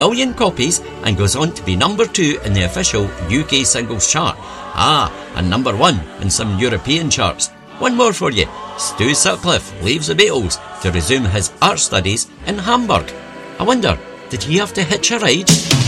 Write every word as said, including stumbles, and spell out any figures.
million copies and goes on to be number two in the official U K singles chart. Ah, and number one in some European charts. One more for you. Stu Sutcliffe leaves the Beatles to resume his art studies in Hamburg. I wonder, did he have to hitch a ride?